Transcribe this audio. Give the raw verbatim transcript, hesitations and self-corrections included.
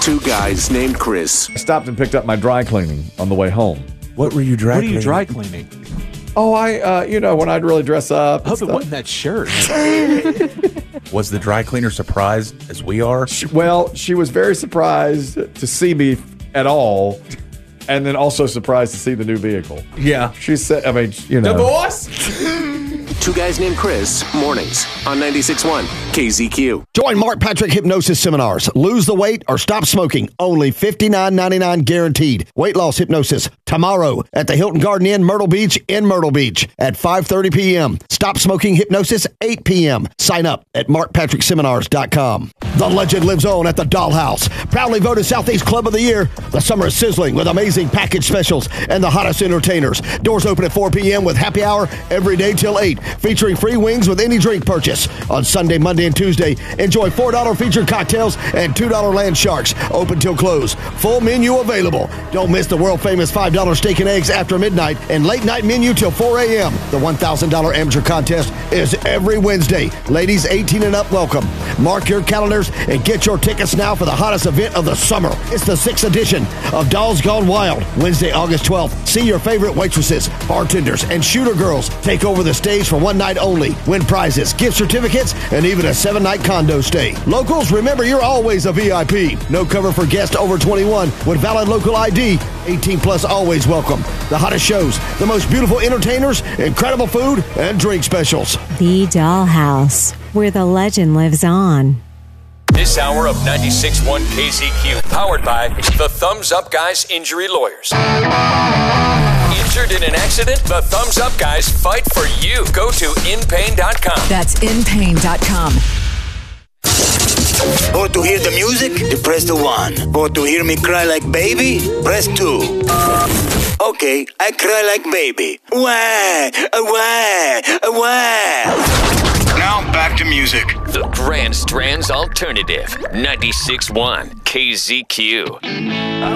Two guys named Chris. I stopped and picked up my dry cleaning on the way home. What were you dry What are cleaning? you dry cleaning? Oh, I, uh, you know, when I'd really dress up. I hope it wasn't that shirt. Was the dry cleaner surprised as we are? She, well, she was very surprised to see me at all, and then also surprised to see the new vehicle. Yeah. She said, I mean, you know. Divorce? Two guys named Chris. Mornings on ninety-six point one K Z Q. Join Mark Patrick Hypnosis Seminars. Lose the weight or stop smoking. Only fifty-nine ninety-nine guaranteed. Weight loss hypnosis tomorrow at the Hilton Garden Inn, Myrtle Beach in Myrtle Beach at five thirty p.m. Stop smoking hypnosis, eight p.m. Sign up at mark patrick seminars dot com. The legend lives on at the Dollhouse. Proudly voted Southeast Club of the Year. The summer is sizzling with amazing package specials and the hottest entertainers. Doors open at four p.m. with happy hour every day till eight. Featuring free wings with any drink purchase. On Sunday, Monday, and Tuesday, enjoy four dollars featured cocktails and two dollars land sharks. Open till close. Full menu available. Don't miss the world-famous five dollars steak and eggs after midnight and late-night menu till four a.m. The one thousand dollars amateur contest is every Wednesday. Ladies eighteen and up, welcome. Mark your calendars and get your tickets now for the hottest event of the summer. It's the sixth edition of Dolls Gone Wild. Wednesday, August twelfth. See your favorite waitresses, bartenders, and shooter girls take over the stage for one night only. Win prizes, gift certificates, and even a seven-night condo stay. Locals, remember you're always a V I P. No cover for guests over twenty-one with valid local I D. eighteen plus always welcome. The hottest shows, the most beautiful entertainers, incredible food, and drink specials. The Dollhouse, where the legend lives on. This hour of ninety-six point one K Z Q, powered by the Thumbs Up Guys Injury Lawyers. Injured in an accident? The Thumbs Up Guys fight for you. Go to in pain dot com. That's in pain dot com. Want to hear the music? You press the one. Want to hear me cry like baby? Press two. Okay, I cry like baby. Wah, wah, wah. Now back to music. The Grand Strands Alternative, ninety-six point one K Z Q.